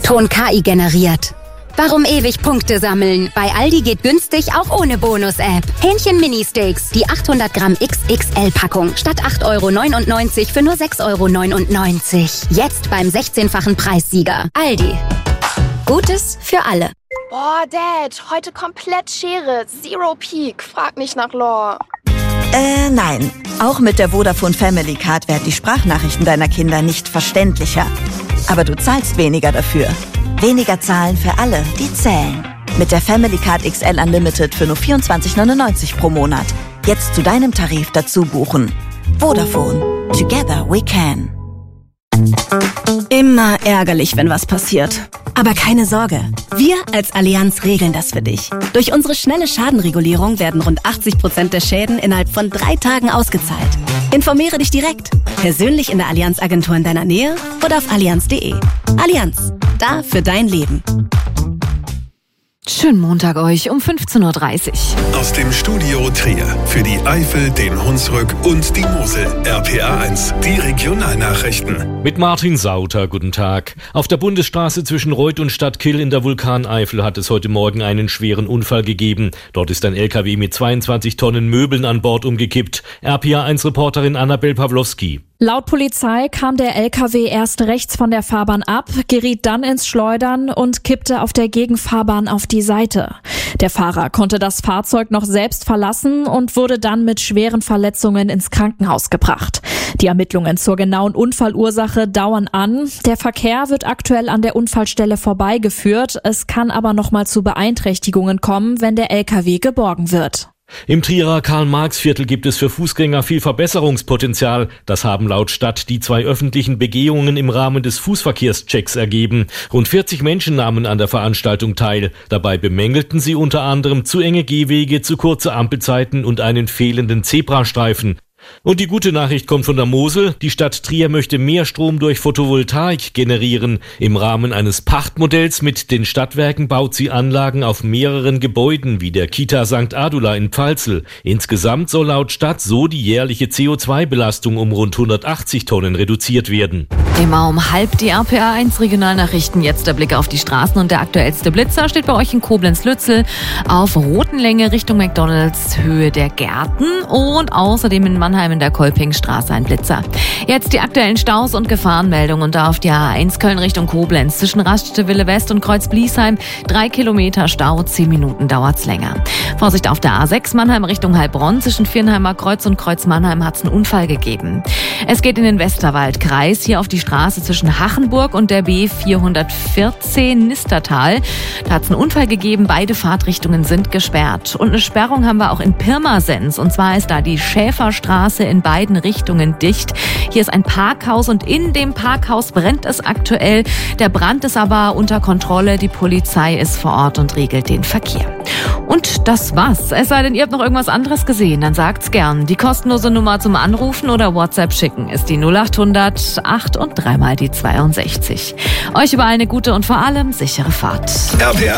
Ton KI generiert. Warum ewig Punkte sammeln? Bei Aldi geht günstig auch ohne Bonus-App. Hähnchen-Mini-Steaks, die 800 Gramm XXL-Packung. Statt 8,99 € für nur 6,99 €. Jetzt beim 16-fachen Preissieger. Aldi. Gutes für alle. Boah, Dad, heute komplett Schere. Zero Peak. Frag nicht nach Lore. Nein. Auch mit der Vodafone Family Card werden die Sprachnachrichten deiner Kinder nicht verständlicher. Aber du zahlst weniger dafür. Weniger zahlen für alle, die zählen. Mit der Family Card XL Unlimited für nur 24,99 € pro Monat. Jetzt zu deinem Tarif dazu buchen. Vodafone. Together we can. Immer ärgerlich, wenn was passiert. Aber keine Sorge. Wir als Allianz regeln das für dich. Durch unsere schnelle Schadenregulierung werden rund 80% der Schäden innerhalb von 3 Tagen ausgezahlt. Informiere dich direkt. Persönlich in der Allianz-Agentur in deiner Nähe oder auf allianz.de. Allianz. Da für dein Leben. Schönen Montag euch um 15:30 Uhr. Aus dem Studio Trier für die Eifel, den Hunsrück und die Mosel. RPA 1, die Regionalnachrichten. Mit Martin Sauter, guten Tag. Auf der Bundesstraße zwischen Reuth und Stadtkill in der Vulkaneifel hat es heute Morgen einen schweren Unfall gegeben. Dort ist ein LKW mit 22 Tonnen Möbeln an Bord umgekippt. RPA 1-Reporterin Annabel Pawlowski. Laut Polizei kam der LKW erst rechts von der Fahrbahn ab, geriet dann ins Schleudern und kippte auf der Gegenfahrbahn auf die Seite. Der Fahrer konnte das Fahrzeug noch selbst verlassen und wurde dann mit schweren Verletzungen ins Krankenhaus gebracht. Die Ermittlungen zur genauen Unfallursache dauern an. Der Verkehr wird aktuell an der Unfallstelle vorbeigeführt. Es kann aber noch mal zu Beeinträchtigungen kommen, wenn der LKW geborgen wird. Im Trierer Karl-Marx-Viertel gibt es für Fußgänger viel Verbesserungspotenzial. Das haben laut Stadt die 2 öffentlichen Begehungen im Rahmen des Fußverkehrschecks ergeben. Rund 40 Menschen nahmen an der Veranstaltung teil. Dabei bemängelten sie unter anderem zu enge Gehwege, zu kurze Ampelzeiten und einen fehlenden Zebrastreifen. Und die gute Nachricht kommt von der Mosel. Die Stadt Trier möchte mehr Strom durch Photovoltaik generieren. Im Rahmen eines Pachtmodells mit den Stadtwerken baut sie Anlagen auf mehreren Gebäuden, wie der Kita St. Adula in Pfalzel. Insgesamt soll laut Stadt so die jährliche CO2-Belastung um rund 180 Tonnen reduziert werden. Immer um halb die RPA 1 Regionalnachrichten. Jetzt der Blick auf die Straßen und der aktuellste Blitzer steht bei euch in Koblenz-Lützel auf Rotenlänge Richtung McDonalds, Höhe der Gärten und außerdem in Mannheim in der Kolpingstraße ein Blitzer. Jetzt die aktuellen Staus und Gefahrenmeldungen und da auf die A1 Köln Richtung Koblenz zwischen Raststätte West und Kreuz-Bliesheim 3 Kilometer Stau, 10 Minuten dauert's länger. Vorsicht auf der A6 Mannheim Richtung Heilbronn zwischen Viernheimer Kreuz und Kreuz Mannheim hat's einen Unfall gegeben. Es geht in den Westerwaldkreis, hier auf die Straße zwischen Hachenburg und der B414 Nistertal. Da hat's einen Unfall gegeben, beide Fahrtrichtungen sind gesperrt. Und eine Sperrung haben wir auch in Pirmasens und zwar ist da die Schäferstraße in beiden Richtungen dicht. Hier ist ein Parkhaus und in dem Parkhaus brennt es aktuell. Der Brand ist aber unter Kontrolle. Die Polizei ist vor Ort und regelt den Verkehr. Und das war's. Es sei denn, ihr habt noch irgendwas anderes gesehen, dann sagt's gern. Die kostenlose Nummer zum Anrufen oder WhatsApp schicken ist die 0800 8 und 3 mal die 62. Euch überall eine gute und vor allem sichere Fahrt. RPA